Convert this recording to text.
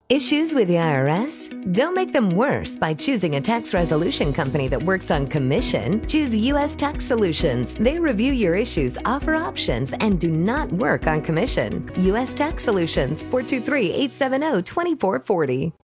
Issues with the IRS? Don't make them worse by choosing a tax resolution company that works on commission. Choose U.S. Tax Solutions. They review your issues, offer options, and do not work on commission. U.S. Tax Solutions, 423-870-2440.